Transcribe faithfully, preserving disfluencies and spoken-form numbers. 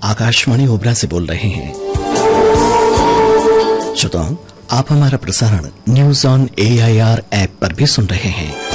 आकाशवाणी ओबरा से बोल रहे हैं। श्रोताओं, आप हमारा प्रसारण news on A I R app पर भी सुन रहे हैं।